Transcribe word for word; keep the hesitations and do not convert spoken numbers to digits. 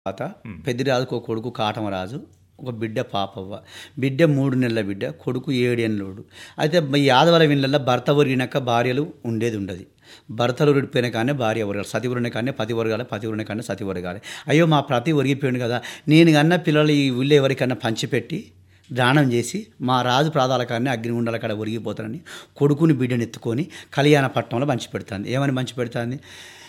తర్వాత పెద్దిరాజుకు ఒక కొడుకు కాటమరాజు, ఒక బిడ్డ పాపవ్వ. బిడ్డ మూడు నెలల బిడ్డ, కొడుకు ఏడేళ్ళోడు. అయితే ఈ యాదవల వీళ్ళల్లో భర్త ఒరిగినాక భార్యలు ఉండేది ఉండదు. భర్తలు ఉరిగిపోయిన కానీ భార్య ఒరగాలి, సతి ఉరిన కానీ పతి ఒరగాలి, పతి ఉరిన కానీ సతి ఒరగాలి. అయ్యో మా ప్రతి ఒరిగిపోయాడు కదా, నేను కన్నా పిల్లలు ఈ ఊళ్ళో ఎవరికన్నా పంచిపెట్టి దానం చేసి మా రాజు ప్రాదాల కానీ అగ్నిగుండాల కాడ ఒరిగిపోతానని కొడుకుని బిడ్డను ఎత్తుకొని కళ్యాణ పట్టణంలో పంచి పెడుతుంది. ఏమని పంచి పెడుతుంది?